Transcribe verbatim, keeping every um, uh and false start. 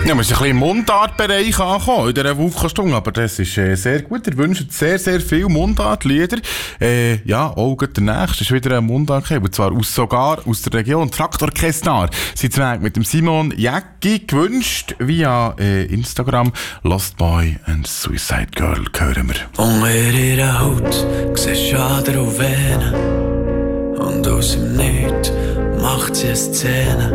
Ja, wir sind ein bisschen im Mundartbereich angekommen in dieser Wulfkastung, aber das ist äh, sehr gut. Ihr wünscht sehr, sehr viele Mundartlieder. Äh, ja, auch der nächste ist wieder ein Mundart, und zwar aus, sogar aus der Region Traktorkestnar. Sie sind mit dem Simon Jäcki gewünscht via äh, Instagram. Lost Boy and Suicide Girl hören wir. Unter ihrer Haut siehst du Schaden und Venen und aus dem Nichts macht sie eine Szene.